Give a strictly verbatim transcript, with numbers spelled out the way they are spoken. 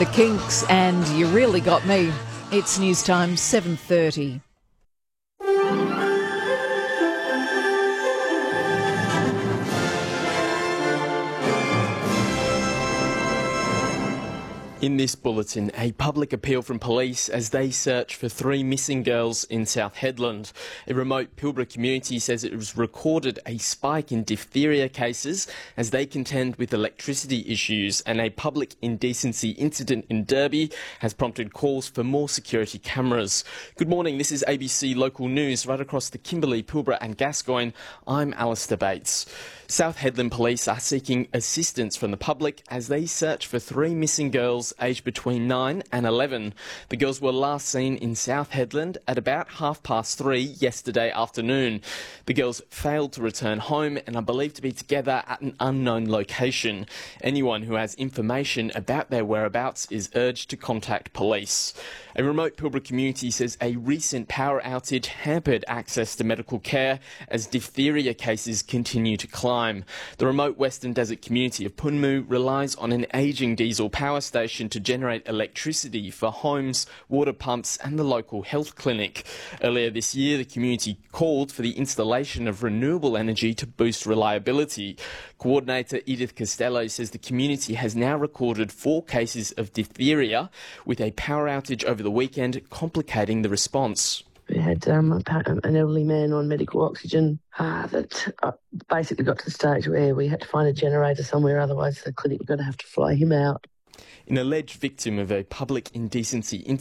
The Kinks and You Really Got Me. It's news time, seven thirty. In this bulletin, a public appeal from police as they search for three missing girls in South Hedland. A remote Pilbara community says it has recorded a spike in diphtheria cases as they contend with electricity issues, and a public indecency incident in Derby has prompted calls for more security cameras. Good morning, this is A B C Local News right across the Kimberley, Pilbara and Gascoyne. I'm Alistair Bates. South Hedland police are seeking assistance from the public as they search for three missing girls aged between nine and eleven. The girls were last seen in South Hedland at about half past three yesterday afternoon. The girls failed to return home and are believed to be together at an unknown location. Anyone who has information about their whereabouts is urged to contact police. A remote Pilbara community says a recent power outage hampered access to medical care as diphtheria cases continue to climb. The remote Western Desert community of Punmu relies on an ageing diesel power station to generate electricity for homes, water pumps and the local health clinic. Earlier this year, the community called for the installation of renewable energy to boost reliability. Coordinator Edith Costello says the community has now recorded four cases of diphtheria, with a power outage over the weekend complicating the response. We had um, an elderly man on medical oxygen uh, that uh, basically got to the stage where we had to find a generator somewhere, otherwise the clinic were going to have to fly him out. An alleged victim of a public indecency incident